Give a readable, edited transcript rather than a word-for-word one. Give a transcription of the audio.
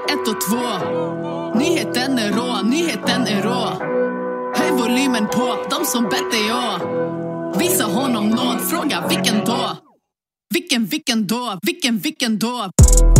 1 och 2. Nyheten är rå. Höj volymen på, de som bett är jag. Visa honom nåd, fråga vilken då? Vilken då?